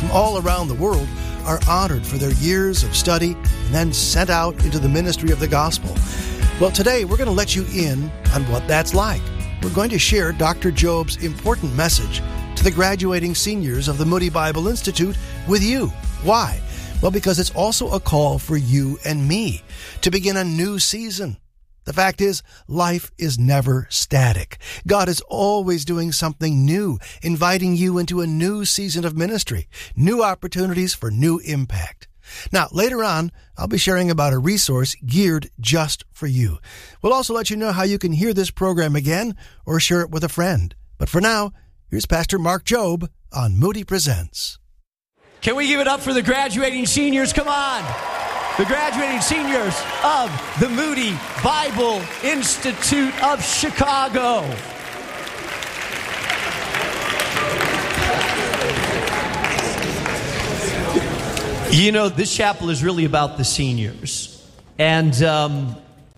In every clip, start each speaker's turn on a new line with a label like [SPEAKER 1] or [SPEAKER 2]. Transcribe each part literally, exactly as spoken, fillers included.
[SPEAKER 1] from all around the world are honored for their years of study and then sent out into the ministry of the gospel. Well, today we're going to let you in on what that's like. We're going to share Doctor Job's important message to the graduating seniors of the Moody Bible Institute with you. Why? Well, because it's also a call for you and me to begin a new season. The fact is, life is never static. God is always doing something new, inviting you into a new season of ministry, new opportunities for new impact. Now, later on, I'll be sharing about a resource geared just for you. We'll also let you know how you can hear this program again or share it with a friend. But for now, here's Pastor Mark Jobe on Moody Presents.
[SPEAKER 2] Can we give it up for the graduating seniors? Come on. The graduating seniors of the Moody Bible Institute of Chicago. You know, this chapel is really about the seniors. And um,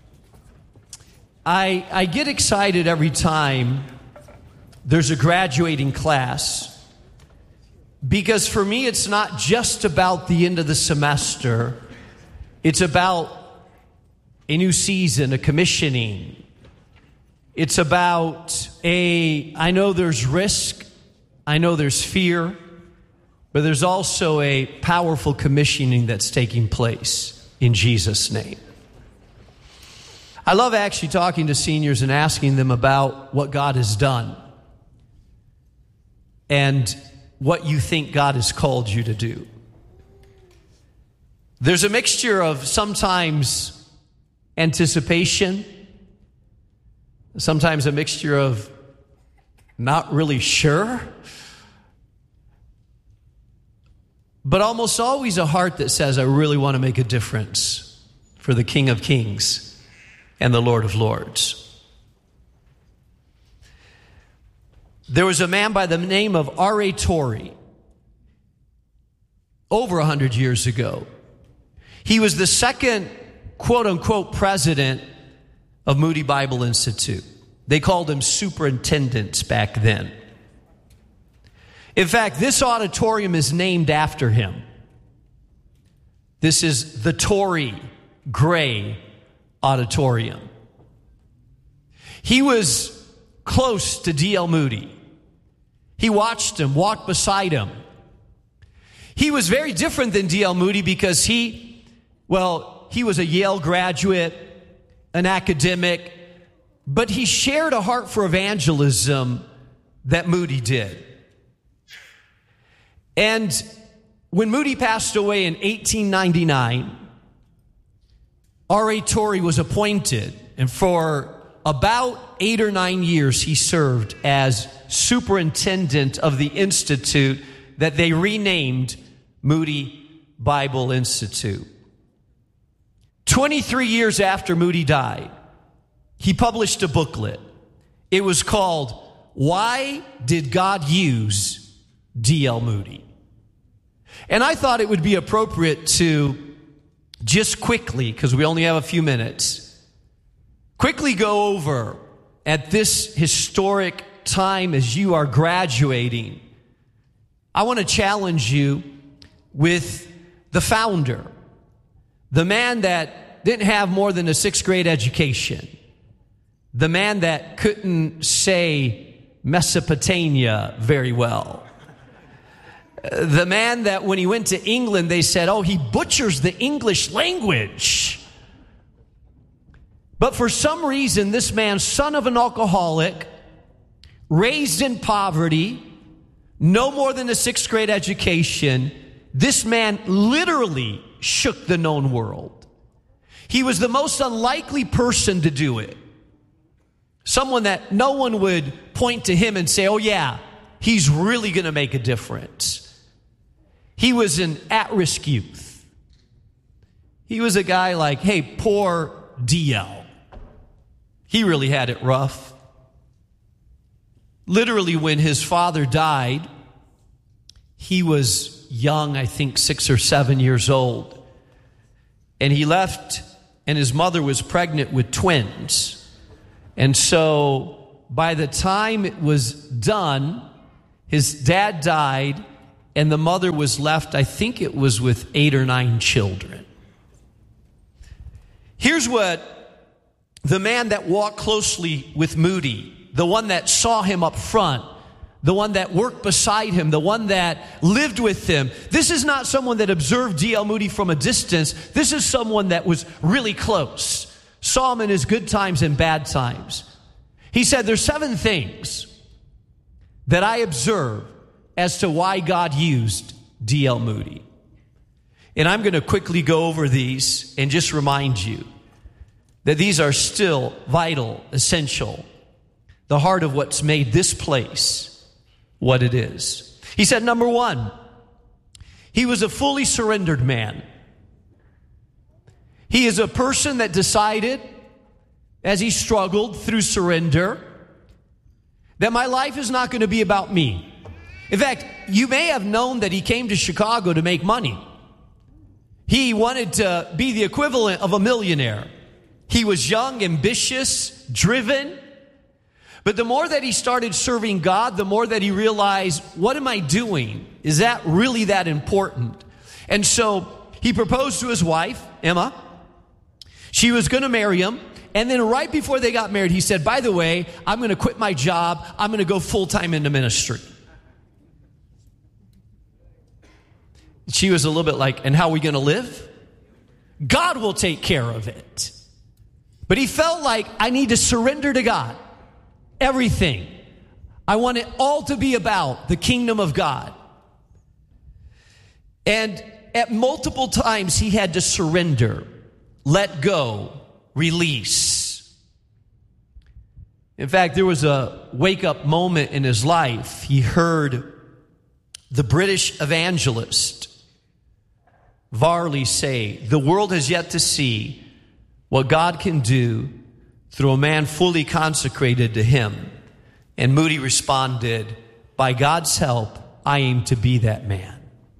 [SPEAKER 2] I, I get excited every time there's a graduating class. Because for me, it's not just about the end of the semester. It's about a new season, a commissioning. It's about a, I know there's risk, I know there's fear, but there's also a powerful commissioning that's taking place in Jesus' name. I love actually talking to seniors and asking them about what God has done and what you think God has called you to do. There's a mixture of sometimes anticipation, sometimes a mixture of not really sure, but almost always a heart that says, I really want to make a difference for the King of Kings and the Lord of Lords. There was a man by the name of R A Torrey over a hundred years ago. He was the second, quote-unquote, president of Moody Bible Institute. They called him superintendents back then. In fact, this auditorium is named after him. This is the Torrey Gray Auditorium. He was close to D L Moody. He watched him, walked beside him. He was very different than D L Moody because he, well, he was a Yale graduate, an academic, but he shared a heart for evangelism that Moody did. And when Moody passed away in eighteen ninety-nine, R A Torrey was appointed, and for about eight or nine years, he served as superintendent of the institute that they renamed Moody Bible Institute. twenty-three years after Moody died, he published a booklet. It was called, Why Did God Use D L Moody? And I thought it would be appropriate to just quickly, because we only have a few minutes, quickly go over at this historic time as you are graduating. I want to challenge you with the founder, the man that didn't have more than a sixth grade education, the man that couldn't say Mesopotamia very well, the man that when he went to England, they said, oh, he butchers the English language. But for some reason, this man, son of an alcoholic, raised in poverty, no more than a sixth grade education, this man literally shook the known world. He was the most unlikely person to do it. Someone that no one would point to him and say, oh yeah, he's really going to make a difference. He was an at-risk youth. He was a guy like, hey, poor D L. He really had it rough. Literally, when his father died, he was young, I think six or seven years old. And he left, and his mother was pregnant with twins. And so by the time it was done, his dad died, and the mother was left, I think it was with eight or nine children. Here's what the man that walked closely with Moody, the one that saw him up front, the one that worked beside him, the one that lived with him. This is not someone that observed D L Moody from a distance. This is someone that was really close. Saw him in his good times and bad times. He said, there's seven things that I observe as to why God used D L Moody. And I'm going to quickly go over these and just remind you that these are still vital, essential, the heart of what's made this place what it is. He said, number one, he was a fully surrendered man. He is a person that decided, as he struggled through surrender, that my life is not going to be about me. In fact, you may have known that he came to Chicago to make money. He wanted to be the equivalent of a millionaire. He was young, ambitious, driven. But the more that he started serving God, the more that he realized, what am I doing? Is that really that important? And so he proposed to his wife, Emma. She was going to marry him. And then right before they got married, he said, by the way, I'm going to quit my job. I'm going to go full-time into ministry. She was a little bit like, and how are we going to live? God will take care of it. But he felt like, I need to surrender to God. Everything. I want it all to be about the kingdom of God. And at multiple times he had to surrender, let go, release. In fact, there was a wake-up moment in his life. He heard the British evangelist Varley say, the world has yet to see what God can do through a man fully consecrated to him. And Moody responded, by God's help, I aim to be that man.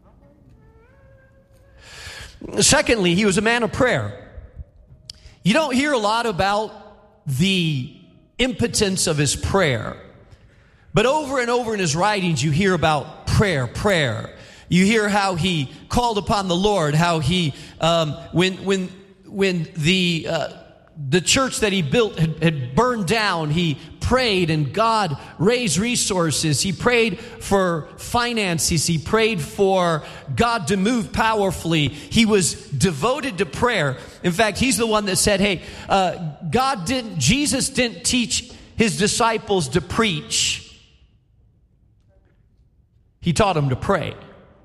[SPEAKER 2] Secondly, he was a man of prayer. You don't hear a lot about the impotence of his prayer, but over and over in his writings, you hear about prayer, prayer. You hear how he called upon the Lord, how he, um, when, when, when the, uh, the church that he built had, had burned down, he prayed and God raised resources. He prayed for finances. He prayed for God to move powerfully. He was devoted to prayer. In fact, he's the one that said, hey, uh, God didn't, Jesus didn't teach his disciples to preach. He taught them to pray.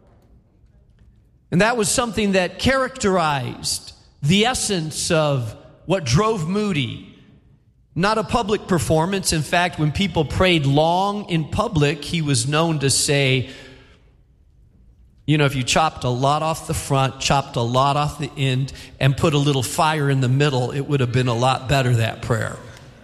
[SPEAKER 2] And that was something that characterized the essence of what drove Moody. Not a public performance. In fact, when people prayed long in public, he was known to say, you know, if you chopped a lot off the front, chopped a lot off the end, and put a little fire in the middle, it would have been a lot better, that prayer.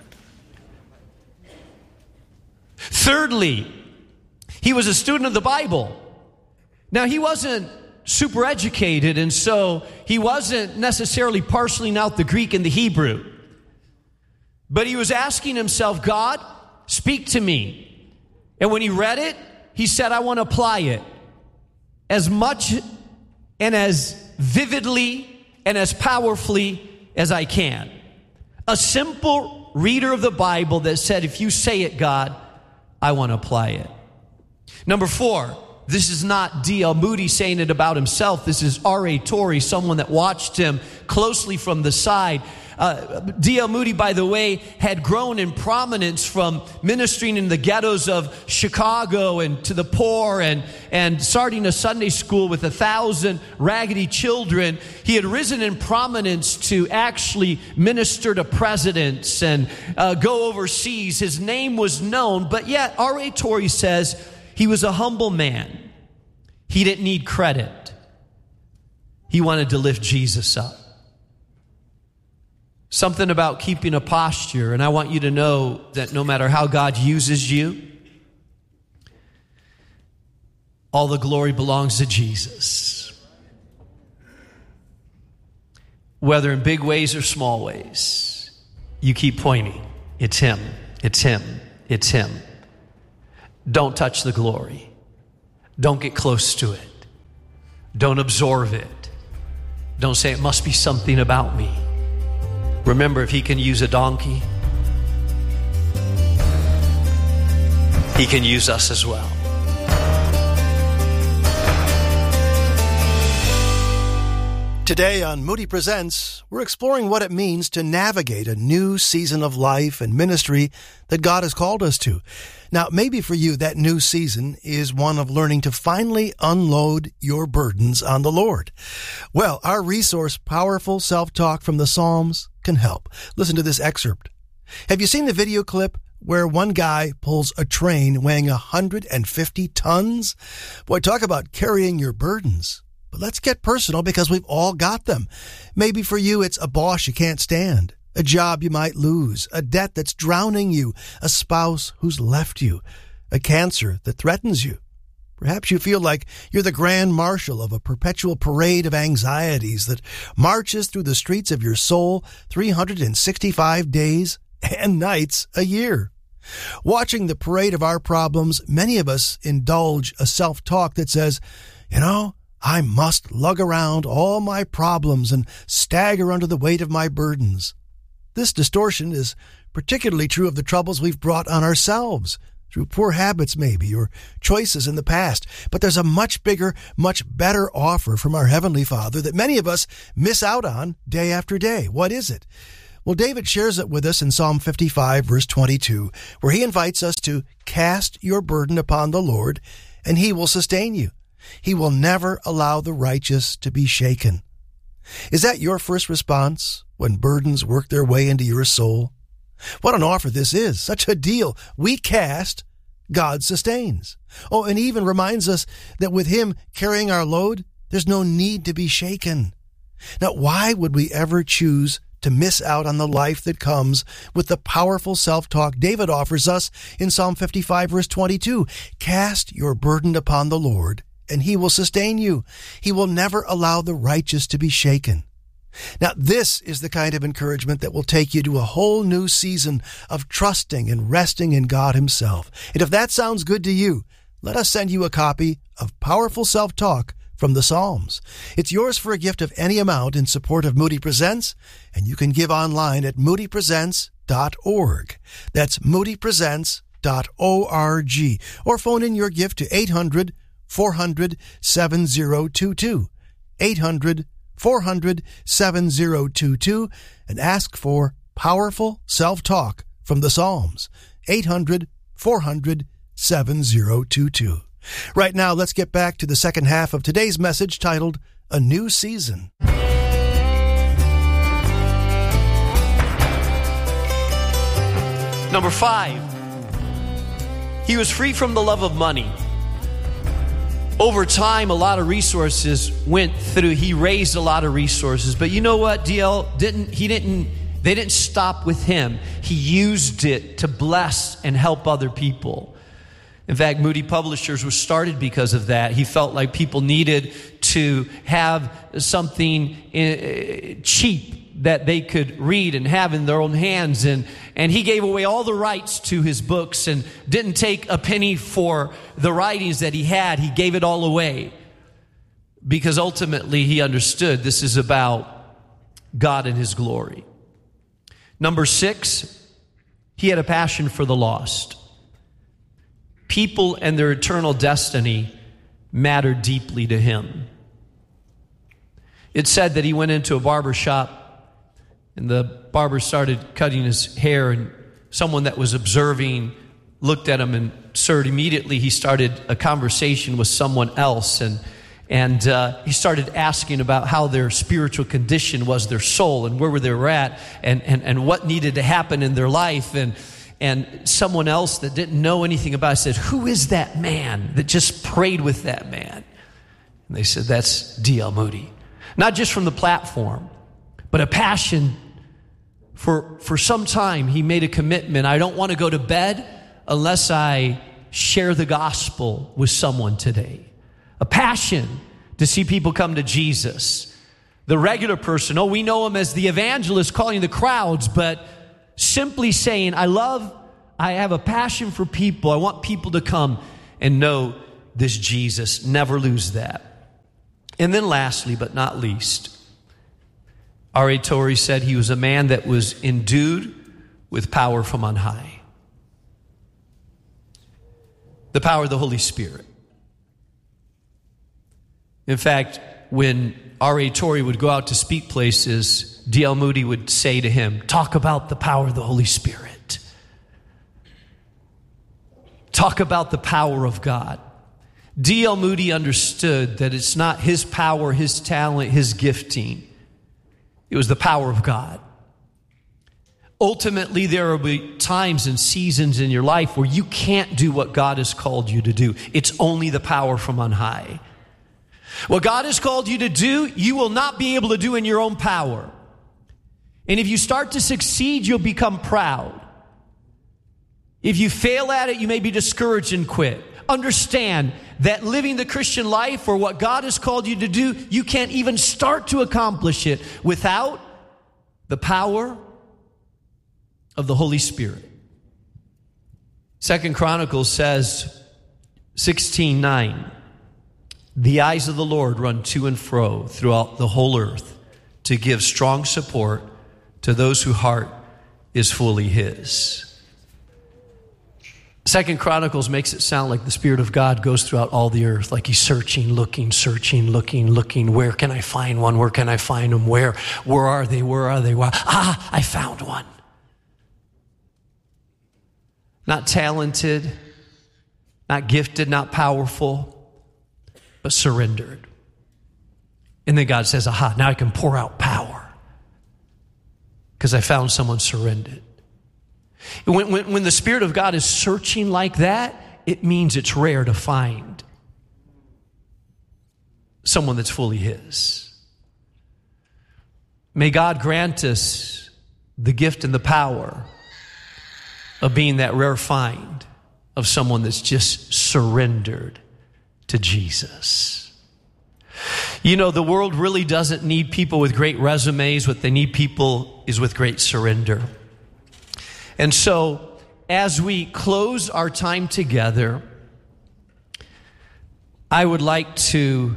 [SPEAKER 2] Thirdly, he was a student of the Bible. Now, he wasn't super educated, and so he wasn't necessarily parceling out the Greek and the Hebrew. But he was asking himself, God, speak to me. And when he read it, he said, I want to apply it as much and as vividly and as powerfully as I can. A simple reader of the Bible that said, if you say it, God, I want to apply it. Number four, this is not D L Moody saying it about himself. This is R A Torrey, someone that watched him closely from the side. Uh, D L Moody, by the way, had grown in prominence from ministering in the ghettos of Chicago and to the poor and, and starting a Sunday school with a thousand raggedy children. He had risen in prominence to actually minister to presidents and uh, go overseas. His name was known, but yet R A Torrey says he was a humble man. He didn't need credit. He wanted to lift Jesus up. Something about keeping a posture, and I want you to know that no matter how God uses you, all the glory belongs to Jesus. Whether in big ways or small ways, you keep pointing. It's Him. It's Him. It's Him. Don't touch the glory. Don't get close to it. Don't absorb it. Don't say it must be something about me. Remember, if he can use a donkey, he can use us as well.
[SPEAKER 1] Today on Moody Presents, we're exploring what it means to navigate a new season of life and ministry that God has called us to. Now, maybe for you, that new season is one of learning to finally unload your burdens on the Lord. Well, our resource, Powerful Self-Talk from the Psalms, can help. Listen to this excerpt. Have you seen the video clip where one guy pulls a train weighing one hundred fifty tons? Boy, talk about carrying your burdens. But let's get personal because we've all got them. Maybe for you, it's a boss you can't stand, a job you might lose, a debt that's drowning you, a spouse who's left you, a cancer that threatens you. Perhaps you feel like you're the grand marshal of a perpetual parade of anxieties that marches through the streets of your soul three hundred sixty-five days and nights a year. Watching the parade of our problems, many of us indulge a self-talk that says, you know, I must lug around all my problems and stagger under the weight of my burdens. This distortion is particularly true of the troubles we've brought on ourselves, through poor habits maybe, or choices in the past. But there's a much bigger, much better offer from our Heavenly Father that many of us miss out on day after day. What is it? Well, David shares it with us in Psalm fifty-five, verse twenty-two, where he invites us to cast your burden upon the Lord, and he will sustain you. He will never allow the righteous to be shaken. Is that your first response when burdens work their way into your soul? What an offer this is. Such a deal. We cast, God sustains. Oh, and he even reminds us that with him carrying our load, there's no need to be shaken. Now, why would we ever choose to miss out on the life that comes with the powerful self-talk David offers us in Psalm fifty-five, verse twenty-two? Cast your burden upon the Lord, and he will sustain you. He will never allow the righteous to be shaken. Now, this is the kind of encouragement that will take you to a whole new season of trusting and resting in God himself. And if that sounds good to you, let us send you a copy of Powerful Self-Talk from the Psalms. It's yours for a gift of any amount in support of Moody Presents, and you can give online at moody presents dot org. That's moody presents dot org. Or phone in your gift to eight hundred, four hundred, seven oh two two, eight hundred, four hundred, seven oh two two, and ask for Powerful Self-Talk from the Psalms, eight hundred, four hundred, seven oh two two. Right now, let's get back to the second half of today's message titled, A New Season.
[SPEAKER 2] Number five, he was free from the love of money. Over time, a lot of resources went through. He raised a lot of resources. But you know what, D L didn't, he didn't, they didn't stop with him. He used it to bless and help other people. In fact, Moody Publishers was started because of that. He felt like people needed to have something cheap that they could read and have in their own hands. And, and he gave away all the rights to his books and didn't take a penny for the writings that he had. He gave it all away because ultimately he understood this is about God and his glory. Number six, he had a passion for the lost. People and their eternal destiny mattered deeply to him. It said that he went into a barber shop and the barber started cutting his hair, and someone that was observing looked at him, and sir, immediately he started a conversation with someone else, and and uh, he started asking about how their spiritual condition was, their soul, and where were they were at, and, and, and what needed to happen in their life. And And someone else that didn't know anything about it said, who is that man that just prayed with that man? And they said, that's D L Moody. Not just from the platform, but a passion for, for some time. He made a commitment. I don't want to go to bed unless I share the gospel with someone today. A passion to see people come to Jesus. The regular person, oh, we know him as the evangelist calling the crowds, but simply saying, I love, I have a passion for people. I want people to come and know this Jesus. Never lose that. And then lastly, but not least, R A Torrey said he was a man that was endued with power from on high. The power of the Holy Spirit. In fact, when R A Torrey would go out to speak places, D L Moody would say to him, talk about the power of the Holy Spirit. Talk about the power of God. D L Moody understood that it's not his power, his talent, his gifting. It was the power of God. Ultimately, there will be times and seasons in your life where you can't do what God has called you to do. It's only the power from on high. What God has called you to do, you will not be able to do in your own power. And if you start to succeed, you'll become proud. If you fail at it, you may be discouraged and quit. Understand that living the Christian life or what God has called you to do, you can't even start to accomplish it without the power of the Holy Spirit. Second Chronicles says, sixteen nine, the eyes of the Lord run to and fro throughout the whole earth to give strong support to those whose heart is fully His. Second Chronicles makes it sound like the Spirit of God goes throughout all the earth, like He's searching, looking, searching, looking, looking. Where can I find one? Where can I find them? Where? Where are they? Where are they? Where? Ah, I found one. Not talented, not gifted, not powerful, but surrendered. And then God says, aha, now I can pour out power because I found someone surrendered. When, when, when the Spirit of God is searching like that, it means it's rare to find someone that's fully His. May God grant us the gift and the power of being that rare find of someone that's just surrendered to Jesus. You know, the world really doesn't need people with great resumes. What they need people is with great surrender. And so, as we close our time together, I would like to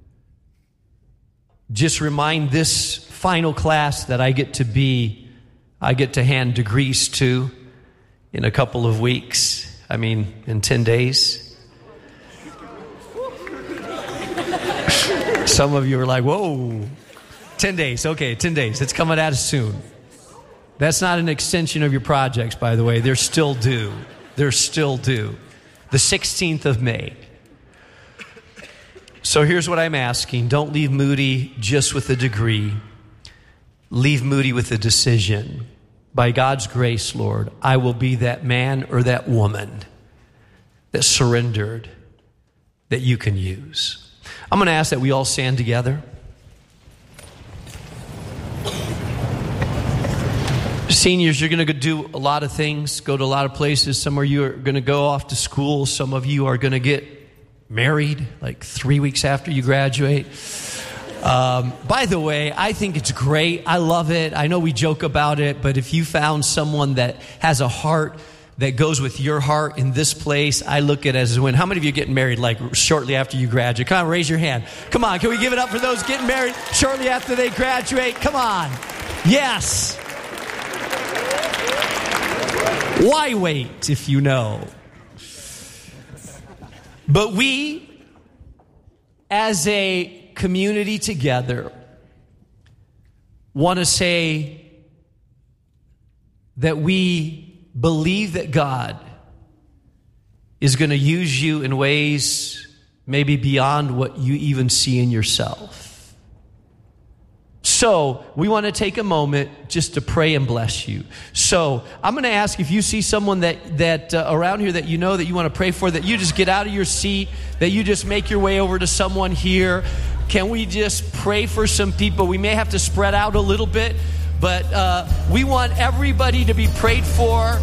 [SPEAKER 2] just remind this final class that I get to be, I get to hand degrees to in a couple of weeks. I mean, in ten days. Some of you are like, whoa, ten days. Okay, ten days. It's coming at us soon. That's not an extension of your projects, by the way. They're still due. They're still due. The sixteenth of May. So here's what I'm asking. Don't leave Moody just with a degree. Leave Moody with a decision. By God's grace, Lord, I will be that man or that woman that surrendered that you can use. I'm going to ask that we all stand together. Seniors, you're going to do a lot of things, go to a lot of places. Some of you are going to go off to school. Some of you are going to get married like three weeks after you graduate. Um, by the way, I think it's great. I love it. I know we joke about it, but if you found someone that has a heart that goes with your heart in this place, I look at it as a win. How many of you are getting married like shortly after you graduate? Come on, raise your hand. Come on, can we give it up for those getting married shortly after they graduate? Come on. Yes. Why wait if you know? But we, as a community together, want to say that we believe that God is going to use you in ways maybe beyond what you even see in yourself. So we want to take a moment just to pray and bless you. So I'm going to ask if you see someone that that uh, around here that you know that you want to pray for, that you just get out of your seat, that you just make your way over to someone here. Can we just pray for some people? We may have to spread out a little bit, but uh, we want everybody to be prayed for.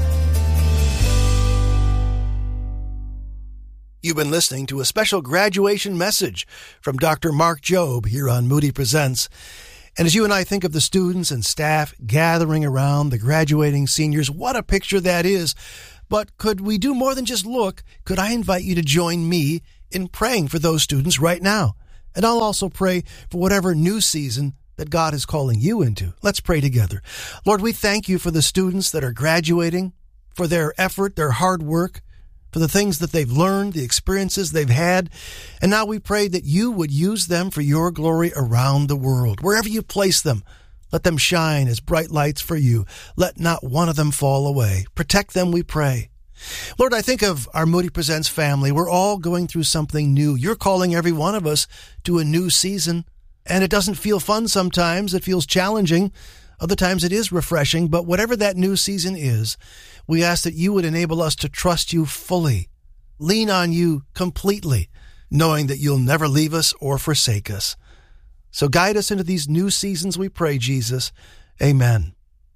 [SPEAKER 1] You've been listening to a special graduation message from Doctor Mark Jobe here on Moody Presents. And as you and I think of the students and staff gathering around the graduating seniors, what a picture that is. But could we do more than just look? Could I invite you to join me in praying for those students right now. And I'll also pray for whatever new season that God is calling you into. Let's pray together. Lord, we thank you for the students that are graduating, for their effort, their hard work, for the things that they've learned, the experiences they've had. And now we pray that you would use them for your glory around the world. Wherever you place them, let them shine as bright lights for you. Let not one of them fall away. Protect them, we pray. Lord, I think of our Moody Presents family. We're all going through something new. You're calling every one of us to a new season. And it doesn't feel fun sometimes. It feels challenging. Other times it is refreshing. But whatever that new season is, we ask that you would enable us to trust you fully, lean on you completely, knowing that you'll never leave us or forsake us. So guide us into these new seasons, we pray, Jesus. Amen.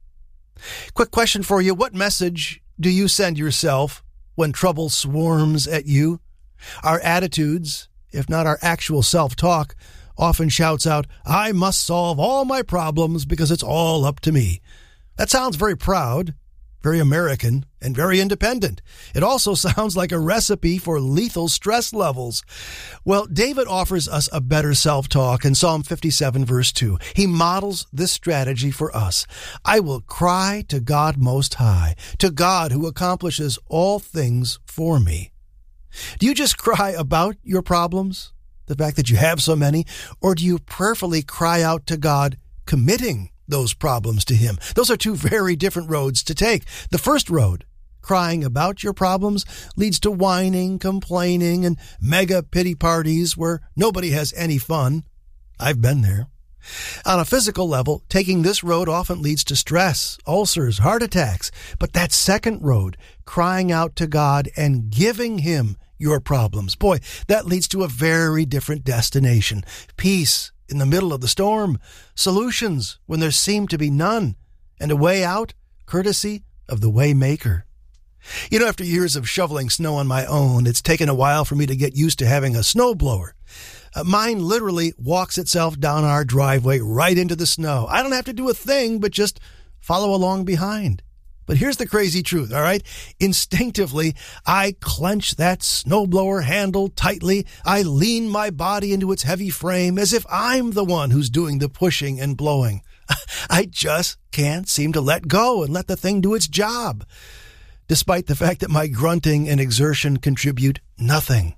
[SPEAKER 1] Quick question for you. What message do you send yourself when trouble swarms at you? Our attitudes, if not our actual self-talk, often shouts out, I must solve all my problems because it's all up to me. That sounds very proud, very American, and very independent. It also sounds like a recipe for lethal stress levels. Well, David offers us a better self-talk in Psalm fifty-seven, verse two. He models this strategy for us. I will cry to God Most High, to God who accomplishes all things for me. Do you just cry about your problems, the fact that you have so many, or do you prayerfully cry out to God, committing those problems to Him? Those are two very different roads to take. The first road, crying about your problems, leads to whining, complaining, and mega pity parties where nobody has any fun. I've been there. On a physical level, taking this road often leads to stress, ulcers, heart attacks. But that second road, crying out to God and giving Him your problems, boy, that leads to a very different destination. Peace in the middle of the storm, solutions when there seem to be none, and a way out, courtesy of the way maker. You know, after years of shoveling snow on my own, it's taken a while for me to get used to having a snowblower. Uh, mine literally walks itself down our driveway right into the snow. I don't have to do a thing, but just follow along behind. But here's the crazy truth, all right? Instinctively, I clench that snowblower handle tightly. I lean my body into its heavy frame as if I'm the one who's doing the pushing and blowing. I just can't seem to let go and let the thing do its job, despite the fact that my grunting and exertion contribute nothing.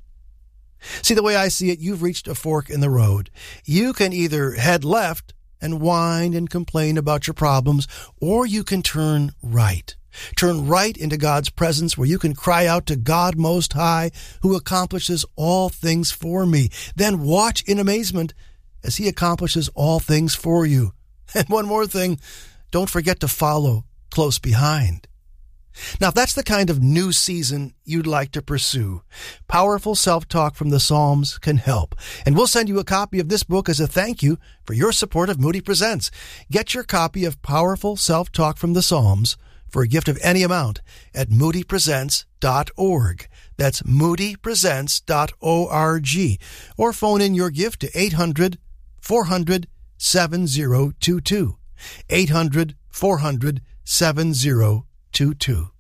[SPEAKER 1] See, the way I see it, you've reached a fork in the road. You can either head left and whine and complain about your problems, or you can turn right. Turn right into God's presence where you can cry out to God Most High, who accomplishes all things for me. Then watch in amazement as He accomplishes all things for you. And one more thing, don't forget to follow close behind. Now, if that's the kind of new season you'd like to pursue, Powerful Self-Talk from the Psalms can help. And we'll send you a copy of this book as a thank you for your support of Moody Presents. Get your copy of Powerful Self-Talk from the Psalms for a gift of any amount at moody presents dot org. That's moody presents dot org. Or phone in your gift to eight hundred, four hundred, seven zero two two. eight hundred, four hundred, seven zero two two.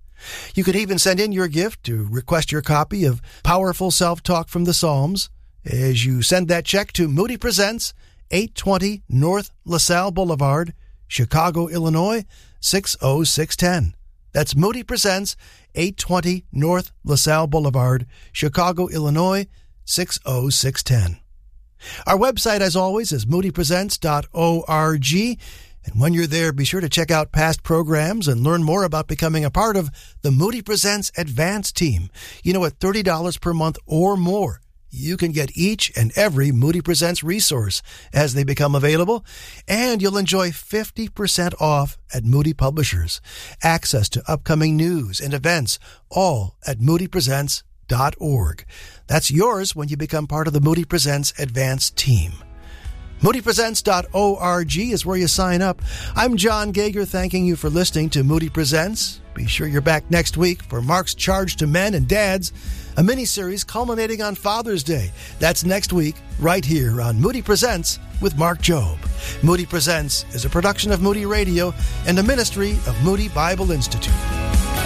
[SPEAKER 1] You could even send in your gift to request your copy of Powerful Self-Talk from the Psalms as you send that check to Moody Presents, eight twenty North LaSalle Boulevard, Chicago, Illinois, six oh six one oh. That's Moody Presents, eight twenty North LaSalle Boulevard, Chicago, Illinois, six oh six one oh. Our website, as always, is moody presents dot org. And when you're there, be sure to check out past programs and learn more about becoming a part of the Moody Presents Advance team. You know, at thirty dollars per month or more, you can get each and every Moody Presents resource as they become available, and you'll enjoy fifty percent off at Moody Publishers. Access to upcoming news and events, all at moody presents dot org. That's yours when you become part of the Moody Presents Advance team. moody presents dot org is where you sign up. I'm John Gager, thanking you for listening to Moody Presents. Be sure you're back next week for Mark's Charge to Men and Dads, a mini-series culminating on Father's Day. That's next week, right here on Moody Presents with Mark Jobe. Moody Presents is a production of Moody Radio and a ministry of Moody Bible Institute.